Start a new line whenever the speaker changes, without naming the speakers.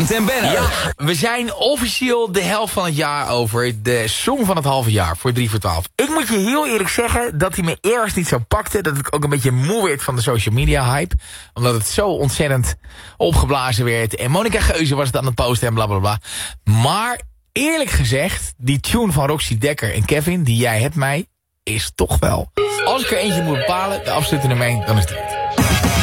Vincent en Benno.
Ja, we zijn officieel de helft van het jaar over. De song van het halve jaar voor 3 voor 12. Ik moet je heel eerlijk zeggen dat hij me eerst niet zo pakte. Dat ik ook een beetje moe werd van de social media hype. Omdat het zo ontzettend opgeblazen werd. En Monica Geuze was het aan het posten en blablabla. Maar eerlijk gezegd, die tune van Roxy Dekker en Kevin, die jij hebt mij, is toch wel. Als ik er eentje moet bepalen, de absolute nummer 1, dan is dit.